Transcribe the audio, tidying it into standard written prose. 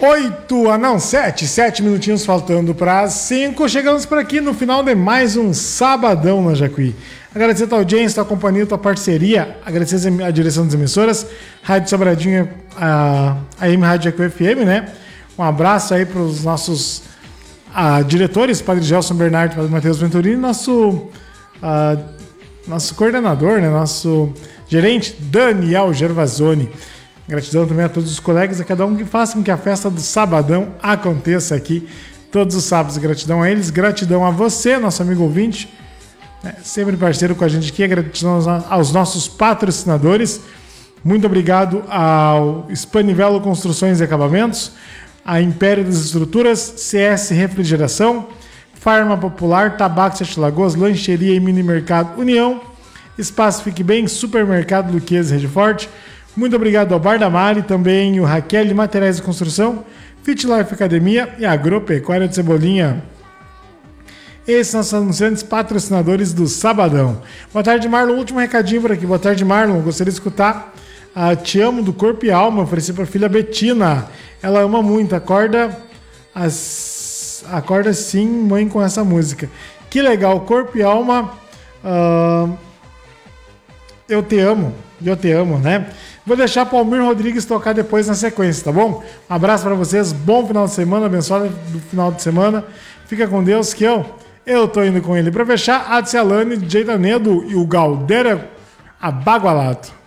7 minutinhos faltando para as 5. Chegamos por aqui no final de mais um Sabadão na Jacuí. Agradecer a tua audiência, tua companhia, tua parceria. Agradecer a direção das emissoras, Rádio Sobradinho, a AM Rádio Jacuí FM, né? Um abraço aí para os nossos diretores, Padre Gelson Bernardo e Padre Matheus Venturini, nosso coordenador, né? Nosso gerente, Daniel Gervasoni. Gratidão também a todos os colegas, a cada um que faça com que a festa do Sabadão aconteça aqui todos os sábados. Gratidão a eles, gratidão a você, nosso amigo ouvinte, sempre parceiro com a gente aqui. Gratidão aos nossos patrocinadores. Muito obrigado ao Spanivelo Construções e Acabamentos, a Império das Estruturas, CS Refrigeração, Farma Popular, Tabaco Sete Lagoas, Lancheria e Mini Mercado União, Espaço Fique Bem, Supermercado Luquez Rede Forte. Muito obrigado ao Bar da Mari, também o Raquel de Materiais de Construção, Fit Life Academia e Agropecuária de Cebolinha. Esses são os anunciantes patrocinadores do Sabadão. Boa tarde, Marlon. Último recadinho por aqui. Boa tarde, Marlon. Gostaria de escutar Te Amo do Corpo e Alma. Ofereci para a filha Betina. Ela ama muito. Acorda sim, mãe, com essa música. Que legal. Corpo e Alma. Eu te amo, né? Vou deixar o Almir Rodrigues tocar depois na sequência, tá bom? Um abraço para vocês, bom final de semana, abençoado do final de semana. Fica com Deus que eu tô indo com ele. Para fechar, Adse Alane, DJ Danedo e o Galdério Abagualato.